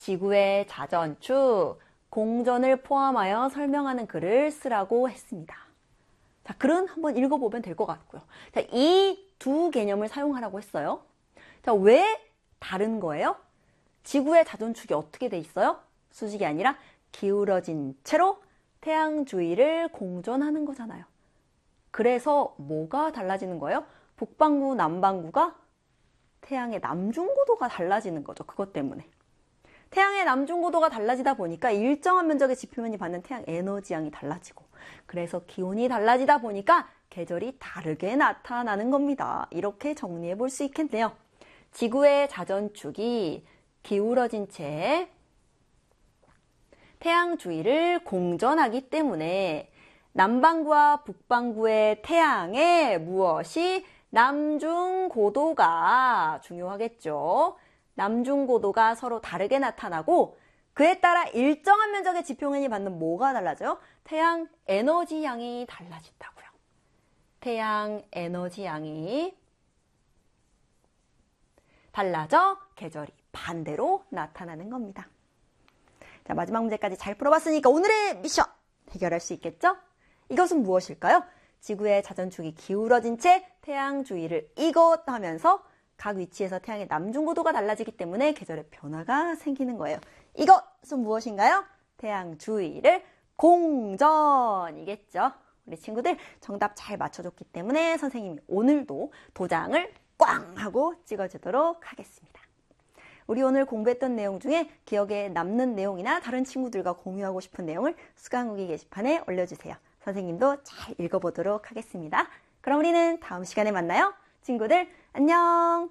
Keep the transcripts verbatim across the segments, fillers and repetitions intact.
지구의 자전축, 공전을 포함하여 설명하는 글을 쓰라고 했습니다. 자, 글은 한번 읽어보면 될 것 같고요. 자, 이 두 개념을 사용하라고 했어요. 자, 왜 다른 거예요? 지구의 자전축이 어떻게 돼 있어요? 수직이 아니라 기울어진 채로 태양 주위를 공전하는 거잖아요. 그래서 뭐가 달라지는 거예요? 북반구, 남반구가 태양의 남중고도가 달라지는 거죠. 그것 때문에. 태양의 남중고도가 달라지다 보니까 일정한 면적의 지표면이 받는 태양 에너지양이 달라지고, 그래서 기온이 달라지다 보니까 계절이 다르게 나타나는 겁니다. 이렇게 정리해 볼 수 있겠네요. 지구의 자전축이 기울어진 채 태양 주위를 공전하기 때문에 남반구와 북반구의 태양의 무엇이 남중고도가 중요하겠죠. 남중고도가 서로 다르게 나타나고 그에 따라 일정한 면적의 지표면이 받는 뭐가 달라져요? 태양 에너지 양이 달라진다고요. 태양 에너지 양이 달라져 계절이 반대로 나타나는 겁니다. 자, 마지막 문제까지 잘 풀어봤으니까 오늘의 미션 해결할 수 있겠죠? 이것은 무엇일까요? 지구의 자전축이 기울어진 채 태양 주위를 이곳 하면서 각 위치에서 태양의 남중고도가 달라지기 때문에 계절의 변화가 생기는 거예요. 이것은 무엇인가요? 태양 주위를 공전이겠죠. 우리 친구들 정답 잘 맞춰줬기 때문에 선생님이 오늘도 도장을 꽝 하고 찍어주도록 하겠습니다. 우리 오늘 공부했던 내용 중에 기억에 남는 내용이나 다른 친구들과 공유하고 싶은 내용을 수강후기 게시판에 올려주세요. 선생님도 잘 읽어보도록 하겠습니다. 그럼 우리는 다음 시간에 만나요. 친구들 안녕.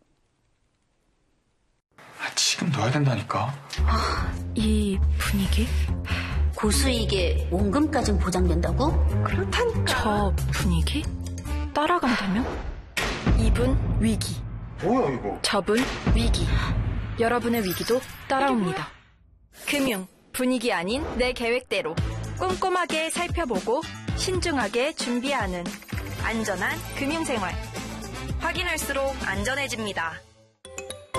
아, 지금 넣어야 된다니까. 아, 이 분위기? 고수익에 원금까진 보장된다고? 그렇다니까. 저 분위기? 따라간다면? 이분 위기. 뭐야 이거? 저분 위기. 여러분의 위기도 따라옵니다. 금융, 분위기 아닌 내 계획대로 꼼꼼하게 살펴보고 신중하게 준비하는 안전한 금융생활. 확인할수록 안전해집니다.